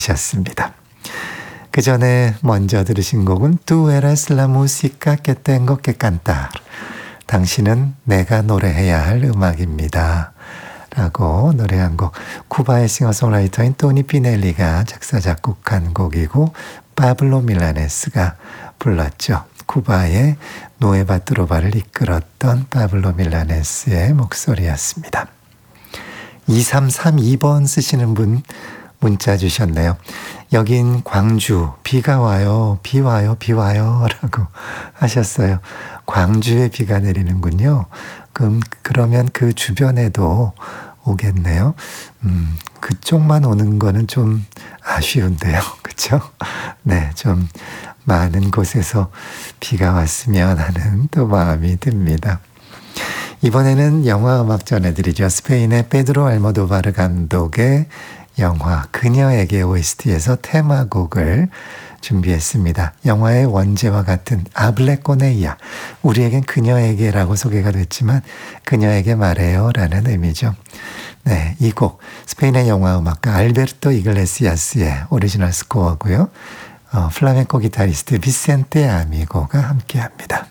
셨습니다. 그 전에 먼저 들으신 곡은 Tú eres la música que tengo que cantar. 당신은 내가 노래해야 할 음악입니다. 라고 노래한 곡. 쿠바의 싱어송라이터인 토니 피넬리가 작사 작곡한 곡이고 파블로 밀라네스가 불렀죠. 쿠바의 노에바 트로바를 이끌었던 파블로 밀라네스의 목소리였습니다. 2332번 쓰시는 분 문자 주셨네요. 여긴 광주, 비가 와요, 비 와요, 비 와요 라고 하셨어요. 광주에 비가 내리는군요. 그러면 그 주변에도 오겠네요. 그쪽만 오는 거는 좀 아쉬운데요. 그렇죠? 네, 좀 많은 곳에서 비가 왔으면 하는 또 마음이 듭니다. 이번에는 영화 음악 전해드리죠. 스페인의 페드로 알모도바르 감독의 영화 그녀에게 OST에서 테마곡을 준비했습니다. 영화의 원제와 같은 아블레코네이아, 우리에겐 그녀에게라고 소개가 됐지만 그녀에게 말해요 라는 의미죠. 네, 이 곡 스페인의 영화 음악가 알베르토 이글레시아스의 오리지널 스코어고요. 플라멩코 기타리스트 비센테 아미고가 함께합니다.